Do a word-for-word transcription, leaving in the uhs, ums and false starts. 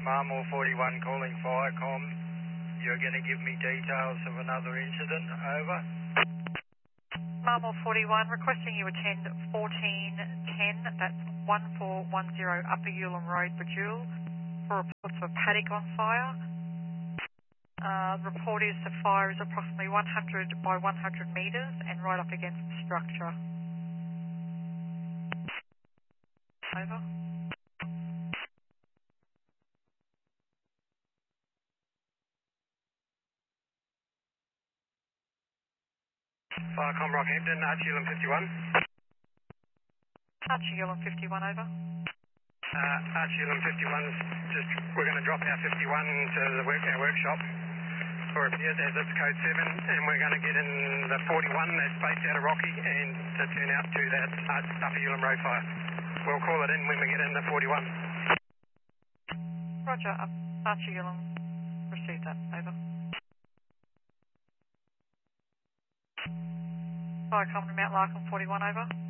Marmor forty-one calling Firecom. You're going to give me details of another incident. Over. Marmor forty-one, requesting you attend fourteen ten, that's one four one zero Upper Ulam Road, Bajul, for reports of a paddock on fire. Uh, the report is the fire is approximately one hundred by one hundred metres and right up against the structure. Over. Firecom Rockhampton, Archie Ulam fifty-one. Archie Ulam fifty-one, over. Uh, Archie Ulam fifty-one, just, we're going to drop our fifty-one to the work, our workshop for repairs as it's code seven, and we're going to get in the forty-one that's based out of Rocky and to turn out to that uh, Upper Ulam Road fire. We'll call it in when we get in the forty-one. Roger, uh, Archie Ulam, received that, over. Firecom to Mount Larkham forty-one, over.